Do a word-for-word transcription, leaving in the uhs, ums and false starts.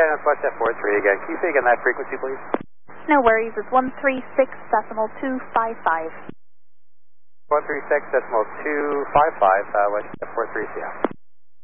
That's West F four three again. Can you say again that frequency, please? No worries. It's one three six decimal two five five. one three six decimal two five five, uh, West F four three, C F.